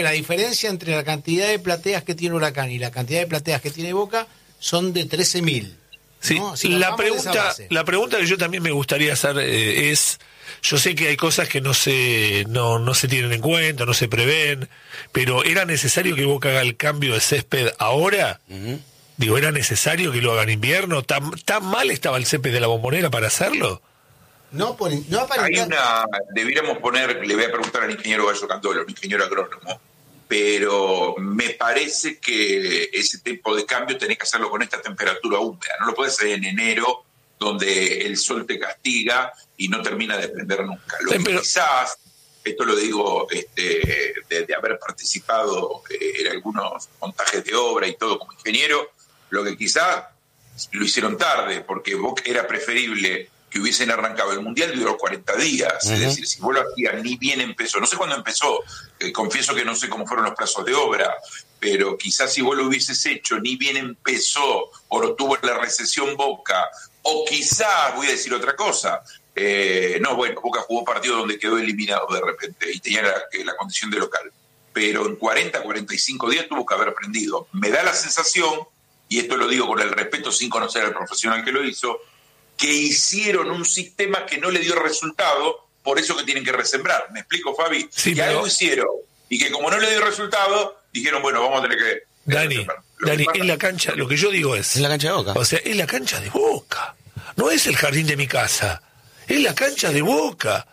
La diferencia entre la cantidad de plateas que tiene Huracán y la cantidad de plateas que tiene Boca son de 13.000. Sí, ¿no? la pregunta que yo también me gustaría hacer es, yo sé que hay cosas que no se tienen en cuenta, no se prevén, pero ¿era necesario que Boca haga el cambio de césped ahora? Digo, ¿era necesario que lo haga en invierno? ¿Tan mal estaba el césped de la Bombonera para hacerlo? No aparenta. Debiéramos poner, le voy a preguntar al ingeniero Gallo Candola, un ingeniero agrónomo, pero me parece que ese tipo de cambio tenés que hacerlo con esta temperatura húmeda. No lo puedes hacer en enero, donde el sol te castiga y no termina de prender nunca. Quizás, esto lo digo de haber participado en algunos montajes de obra y todo como ingeniero, lo que quizás lo hicieron tarde, porque era preferible que hubiesen arrancado. El Mundial duró 40 días, es decir, si vos lo hacías ni bien empezó, no sé cuándo empezó, confieso que no sé cómo fueron los plazos de obra, pero quizás si vos lo hubieses hecho, ni bien empezó, o tuvo la recesión Boca, o quizás, voy a decir otra cosa, Boca jugó partido donde quedó eliminado de repente, y tenía la condición de local, pero en 40, 45 días tuvo que haber aprendido. Me da la sensación, y esto lo digo con el respeto sin conocer al profesional que lo hizo, que hicieron un sistema que no le dio resultado, por eso que tienen que resembrar. ¿Me explico, Fabi? Sí, que algo hicieron, y que como no le dio resultado, dijeron, bueno, vamos a tener que... Dani, en la cancha, lo que yo digo es... En la cancha de Boca. O sea, es la cancha de Boca. No es el jardín de mi casa. Es la cancha de Boca.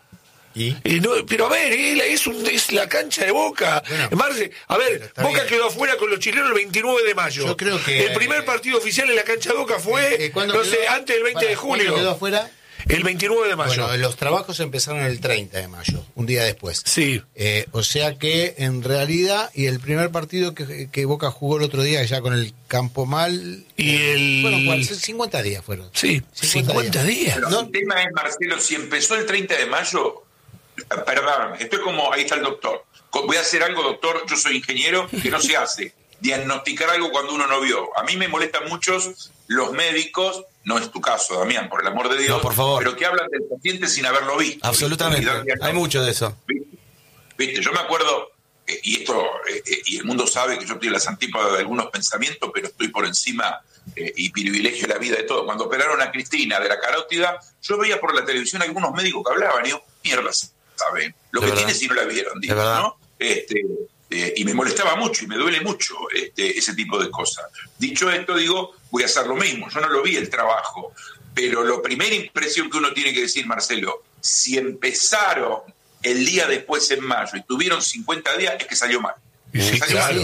Pero a ver, es la cancha de Boca. Bueno, Marce, a ver, Boca quedó afuera con los chilenos el 29 de mayo. Yo creo que el primer partido oficial en la cancha de Boca fue, antes del 20 de julio. ¿Cuándo quedó afuera? El 29 de mayo. Bueno, los trabajos empezaron el 30 de mayo, un día después. Sí. O sea que, en realidad, y el primer partido que Boca jugó el otro día, ya con el campo mal... Bueno, 50 días fueron. Sí, 50 días. Pero ¿no? El tema es, Marcelo, si empezó el 30 de mayo... Perdóname, estoy como, ahí está el doctor. Voy a hacer algo, doctor, yo soy ingeniero, que no se hace. Diagnosticar algo cuando uno no vio. A mí me molestan muchos los médicos, no es tu caso, Damián, por el amor de Dios, no, por favor, pero que hablan del paciente sin haberlo visto. Absolutamente, hay mucho de eso. ¿Viste? Yo me acuerdo, y el mundo sabe que yo estoy en las antípodas de algunos pensamientos, pero estoy por encima y privilegio la vida de todo. Cuando operaron a Cristina de la carótida, yo veía por la televisión algunos médicos que hablaban, y digo, mierda, saben lo que tiene si no la vieron, digo, ¿no? Y me molestaba mucho y me duele mucho ese tipo de cosas. Dicho esto, digo, voy a hacer lo mismo. Yo no lo vi el trabajo, pero la primera impresión que uno tiene que decir, Marcelo, si empezaron el día después en mayo y tuvieron 50 días, es que salió mal. Sí,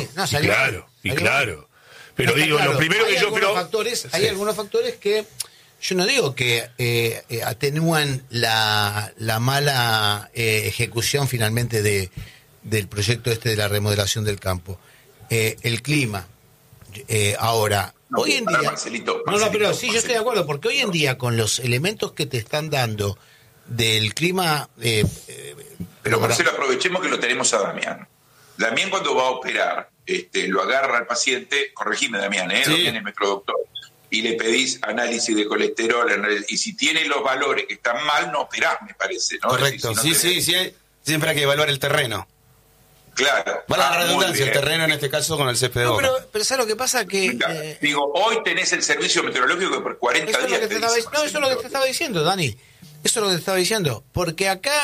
claro. Pero digo, claro, lo primero que yo creo... Hay algunos factores que... Yo no digo que atenúan la mala ejecución finalmente del proyecto de la remodelación del campo. El clima. Ahora, hoy en día... Marcelito, pero sí, yo estoy de acuerdo, porque hoy en día con los elementos que te están dando del clima... pero Marcelo, aprovechemos que lo tenemos a Damián. Damián cuando va a operar, lo agarra al paciente, corregime Damián, sí. Damián es nuestro doctor, y le pedís análisis de colesterol, y si tiene los valores que están mal, no operás, me parece, ¿no? Correcto, es decir, si no sí, siempre hay que evaluar el terreno. Claro. Vale la redundancia, el terreno en este caso con el césped de Boca. Pero ¿sabes lo que pasa? Que digo, hoy tenés el servicio meteorológico que por 40 días eso es lo que te estaba diciendo, Dani. Eso es lo que te estaba diciendo. Porque acá...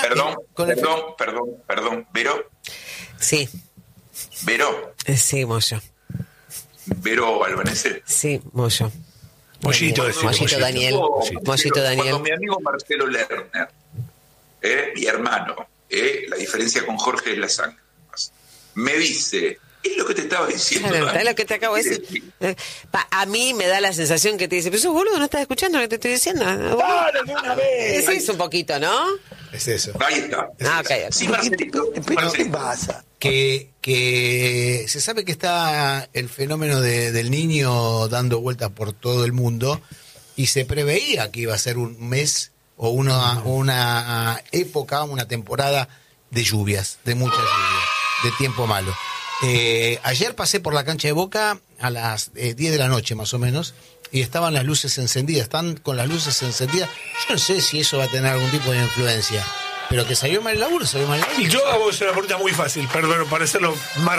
Perdón, ¿Vero? Sí. ¿Vero? Sí, Moyo. ¿Vero Albanese? Sí, Moyo. Mollito Daniel. Mollito Daniel. Cuando mi amigo Marcelo Lerner, mi hermano, la diferencia con Jorge es la sangre, me dice, es lo que te estaba diciendo. Claro, es lo que te acabo de decir. A mí me da la sensación que te dice, pero sos boludo, no estás escuchando lo que te estoy diciendo. ¡Dale, una vez! Es un poquito, ¿no? Es eso. Ahí está. Okay. Sí, Marcelito. ¿Qué pasa? Que se sabe que está el fenómeno del niño dando vueltas por todo el mundo y se preveía que iba a ser un mes o una época, una temporada de lluvias, de muchas lluvias, de tiempo malo. Ayer pasé por la cancha de Boca a las 10 de la noche más o menos y estaban las luces encendidas, están con las luces encendidas. Yo no sé si eso va a tener algún tipo de influencia. Pero que salió mal el laburo, salió mal el laburo. Yo hago una pregunta muy fácil, perdón, para hacerlo más